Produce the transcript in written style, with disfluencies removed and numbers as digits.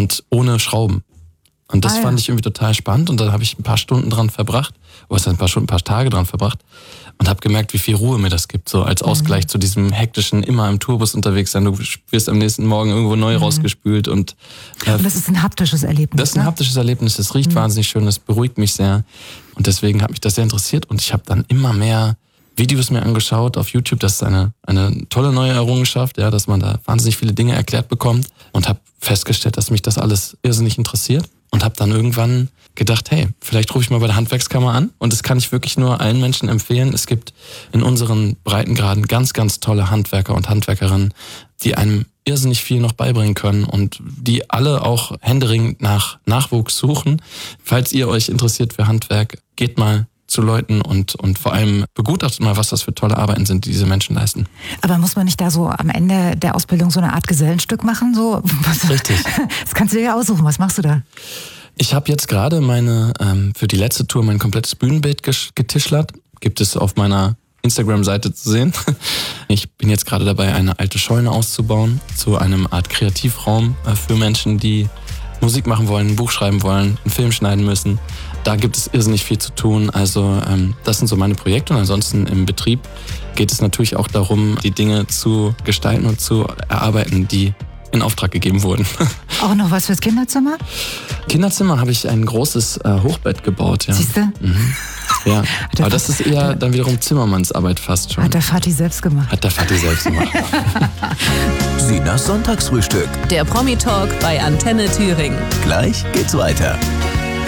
und ohne Schrauben. Und das fand ich irgendwie total spannend und da habe ich ein paar Stunden dran verbracht, ein paar Tage dran verbracht und habe gemerkt, wie viel Ruhe mir das gibt, so als Ausgleich zu diesem hektischen, immer im Tourbus unterwegs sein. Du wirst am nächsten Morgen irgendwo neu rausgespült und das ist ein haptisches Erlebnis. Das ist ein haptisches Erlebnis, das riecht wahnsinnig schön, das beruhigt mich sehr und deswegen hat mich das sehr interessiert und ich habe dann immer mehr Videos mir angeschaut auf YouTube. Das ist eine tolle neue Errungenschaft, ja, dass man da wahnsinnig viele Dinge erklärt bekommt und habe festgestellt, dass mich das alles irrsinnig interessiert. Und habe dann irgendwann gedacht, hey, vielleicht rufe ich mal bei der Handwerkskammer an. Und das kann ich wirklich nur allen Menschen empfehlen. Es gibt in unseren Breitengraden ganz, ganz tolle Handwerker und Handwerkerinnen, die einem irrsinnig viel noch beibringen können und die alle auch händeringend nach Nachwuchs suchen. Falls ihr euch interessiert für Handwerk, geht mal zu Leuten und vor allem begutachtet mal, was das für tolle Arbeiten sind, die diese Menschen leisten. Aber muss man nicht da so am Ende der Ausbildung so eine Art Gesellenstück machen? So? Richtig. Das kannst du dir ja aussuchen. Was machst du da? Ich habe jetzt gerade für die letzte Tour mein komplettes Bühnenbild getischlert. Gibt es auf meiner Instagram-Seite zu sehen. Ich bin jetzt gerade dabei, eine alte Scheune auszubauen zu einem Art Kreativraum für Menschen, die Musik machen wollen, ein Buch schreiben wollen, einen Film schneiden müssen. Da gibt es irrsinnig viel zu tun. Also das sind so meine Projekte und ansonsten im Betrieb geht es natürlich auch darum, die Dinge zu gestalten und zu erarbeiten, die in Auftrag gegeben wurden. Auch noch was fürs Kinderzimmer? Kinderzimmer habe ich ein großes Hochbett gebaut. Ja. Siehst du? Mhm. Ja, aber das ist eher dann wiederum Zimmermannsarbeit fast schon. Hat der Vati selbst gemacht. Sinas Sonntagsfrühstück. Der Promi-Talk bei Antenne Thüringen. Gleich geht's weiter.